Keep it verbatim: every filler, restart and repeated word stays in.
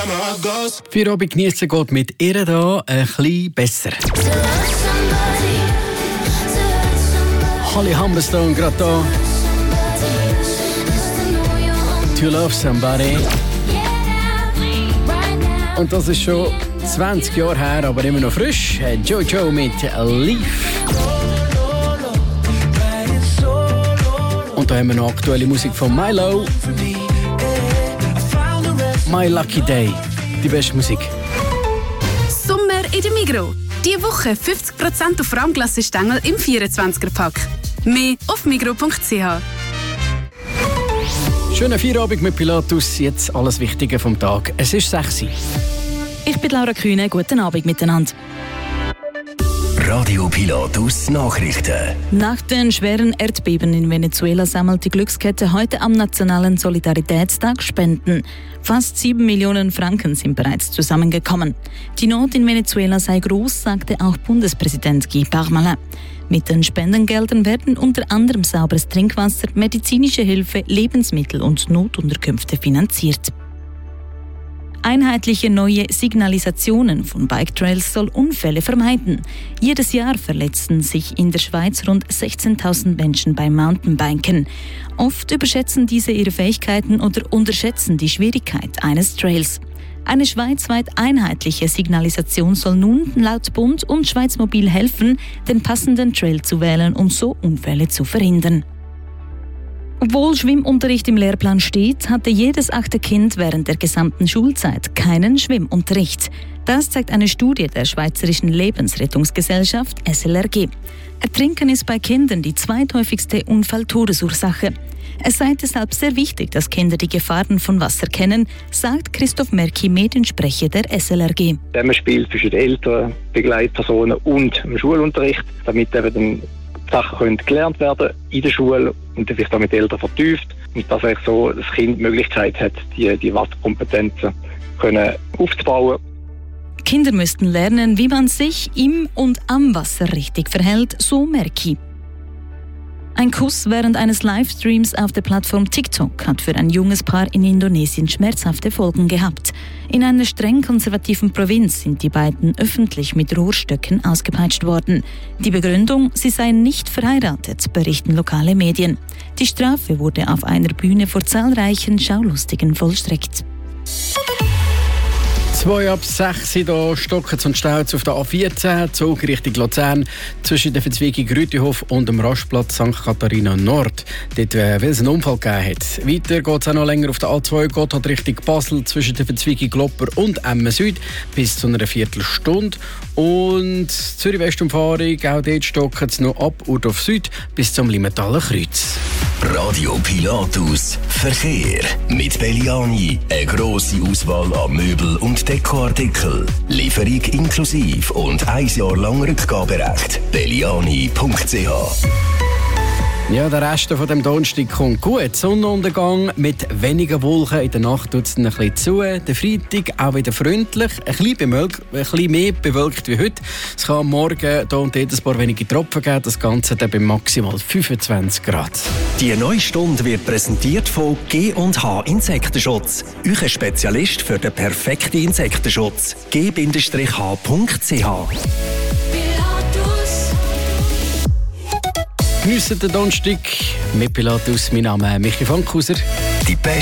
Für Abend genießen geht mit ihr da ein bisschen besser. Holly Humberstone gerade da. To Love Somebody. Und das ist schon zwanzig Jahre her, aber immer noch frisch. Jojo mit Leaf. Und da haben wir noch aktuelle Musik von Milo. My Lucky Day. Die beste Musik. Sommer in der Migros. Diese Woche fünfzig Prozent auf Rahmglassestängel im vierundzwanziger-Pack. Mehr auf migros punkt c h. Schönen Feierabend mit Pilatus. Jetzt alles Wichtige vom Tag. Es ist sechs Uhr. Ich bin Laura Kühne. Guten Abend miteinander. Radio Pilatus Nachrichten. Nach den schweren Erdbeben in Venezuela sammelt die Glückskette heute am Nationalen Solidaritätstag Spenden. Fast sieben Millionen Franken sind bereits zusammengekommen. Die Not in Venezuela sei groß, sagte auch Bundespräsident Guy Parmelin. Mit den Spendengeldern werden unter anderem sauberes Trinkwasser, medizinische Hilfe, Lebensmittel und Notunterkünfte finanziert. Einheitliche neue Signalisationen von Biketrails soll Unfälle vermeiden. Jedes Jahr verletzen sich in der Schweiz rund sechzehntausend Menschen beim Mountainbiken. Oft überschätzen diese ihre Fähigkeiten oder unterschätzen die Schwierigkeit eines Trails. Eine schweizweit einheitliche Signalisation soll nun laut Bund und Schweizmobil helfen, den passenden Trail zu wählen, um so Unfälle zu verhindern. Obwohl Schwimmunterricht im Lehrplan steht, hatte jedes achte Kind während der gesamten Schulzeit keinen Schwimmunterricht. Das zeigt eine Studie der Schweizerischen Lebensrettungsgesellschaft S L R G. Ertrinken ist bei Kindern die zweithäufigste Unfalltodesursache. Es sei deshalb sehr wichtig, dass Kinder die Gefahren von Wasser kennen, sagt Christoph Merki, Mediensprecher der S L R G. Man spielt zwischen den Eltern, Begleitpersonen und dem Schulunterricht, damit eben dann Sachen können gelernt werden in der Schule und dann vielleicht auch mit den Eltern vertieft. Und dass eigentlich so das Kind die Möglichkeit hat, die, die Wasserkompetenzen können aufzubauen. Kinder müssten lernen, wie man sich im und am Wasser richtig verhält, so Merki. Ein Kuss während eines Livestreams auf der Plattform TikTok hat für ein junges Paar in Indonesien schmerzhafte Folgen gehabt. In einer streng konservativen Provinz sind die beiden öffentlich mit Rohrstöcken ausgepeitscht worden. Die Begründung, sie seien nicht verheiratet, berichten lokale Medien. Die Strafe wurde auf einer Bühne vor zahlreichen Schaulustigen vollstreckt. Zwei ab sechs hier Stockens und Stauz auf der A vierzehn, Zug Richtung Luzern, zwischen der Verzweigung Rütihof und dem Rastplatz Sankt Katharina Nord. Dort, äh, weil es einen Unfall gegeben hat. Weiter geht es auch noch länger auf der A zwei, Gotthard Richtung Basel, zwischen der Verzweigung Glopper und Emmen Süd, bis zu einer Viertelstunde. Und Zürich-Westumfahrung, auch dort stocken es noch ab Urdorf Süd bis zum Limentaler Kreuz. Radio Pilatus Verkehr. Mit Belliani eine grosse Auswahl an Möbel und Dekoartikel. Lieferung inklusiv und ein Jahr lang Rückgaberecht. belliani punkt c h. Ja, der Rest von dem Donnerstag kommt gut. Sonnenuntergang mit weniger Wolken. In der Nacht tut es ein bisschen zu. Der Freitag auch wieder freundlich. Ein bisschen, bemölk, ein bisschen mehr bewölkt wie heute. Es kann am Morgen hier und dort ein paar wenige Tropfen geben. Das Ganze dann bei maximal fünfundzwanzig Grad. Die neue Stunde wird präsentiert von G und H Insektenschutz. Euer Spezialist für den perfekten Insektenschutz. g h punkt c h. Geniessen den Donnerstag mit Pilatus. Mein Name ist Michi Fankhauser. Die